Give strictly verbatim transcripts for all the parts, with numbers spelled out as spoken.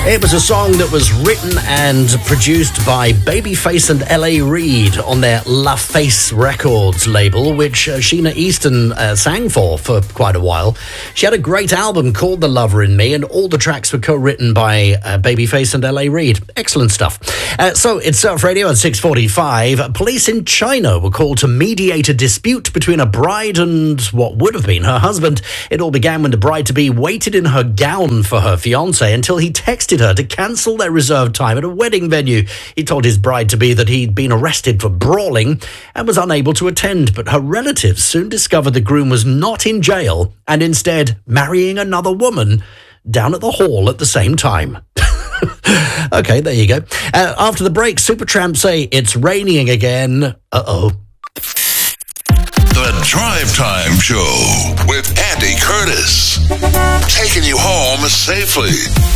It was a song that was written and produced by Babyface and L A Reid on their La Face Records label, which uh, Sheena Easton uh, sang for for quite a while. She had a great album called The Lover in Me, and all the tracks were co-written by uh, Babyface and L A Reid. Excellent stuff. Uh, so it's Surf Radio at six forty-five. Police in China were called to mediate a dispute between a bride and what would have been her husband. It all began when the bride-to-be waited in her gown for her fiancé until he texted her to cancel their reserved time at a wedding venue. He told his bride-to-be that he'd been arrested for brawling and was unable to attend, but her relatives soon discovered the groom was not in jail and instead marrying another woman down at the hall at the same time. Okay, there you go. Uh, after the break, Supertramp say it's raining again. Uh-oh. The Drive Time Show with Andy Curtis. Taking you home safely.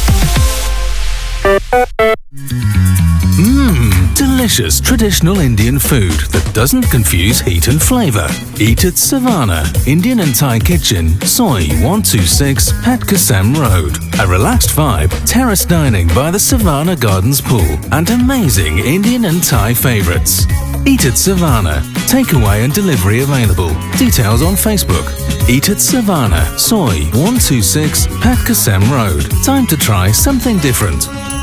Mmm, delicious traditional Indian food that doesn't confuse heat and flavor. Eat at Savannah, Indian and Thai Kitchen, Soy one two six, Pat Kasem Road. A relaxed vibe, terrace dining by the Savannah Gardens pool, and amazing Indian and Thai favorites. Eat at Savannah. Takeaway and delivery available. Details on Facebook. Eat at Savannah, Soy one two six, Pat Kasem Road. Time to try something different.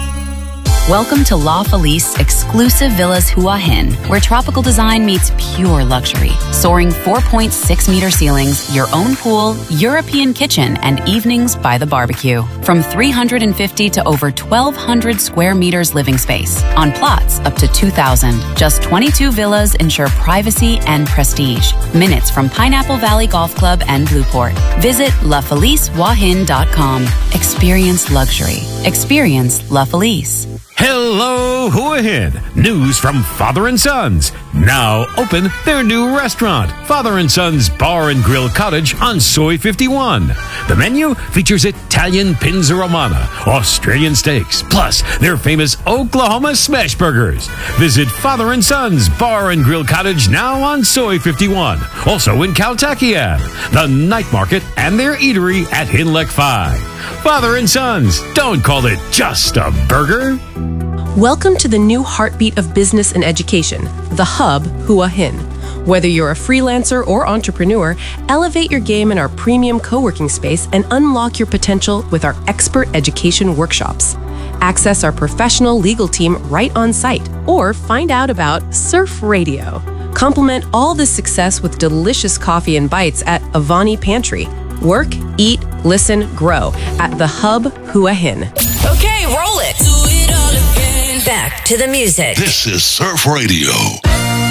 Welcome to La Felice exclusive Villas Hua Hin, where tropical design meets pure luxury. Soaring four point six meter ceilings, your own pool, European kitchen, and evenings by the barbecue. From three hundred fifty to over twelve hundred square meters living space. On plots up to two thousand. Just twenty-two villas ensure privacy and prestige. Minutes from Pineapple Valley Golf Club and Blueport. Visit la felice hua hin dot com. Experience luxury. Experience La Felice. Hello, Hua Hin. News from Father and Sons. Now open their new restaurant, Father and Sons Bar and Grill Cottage on Soy fifty-one. The menu features Italian Pinza Romana, Australian steaks, plus their famous Oklahoma smash burgers. Visit Father and Sons Bar and Grill Cottage now on Soy fifty-one. Also in Caltakian, the night market, and their eatery at Hinlek five. Father and Sons, don't call it just a burger. Welcome to the new heartbeat of business and education, the Hub Hua Hin. Whether you're a freelancer or entrepreneur, elevate your game in our premium co-working space and unlock your potential with our expert education workshops. Access our professional legal team right on site, or find out about Surf Radio. Complement all this success with delicious coffee and bites at Avani Pantry. Work, eat, listen, grow at the Hub Hua Hin. Okay, roll it. Do it all again. Back to the music. This is Surf Radio.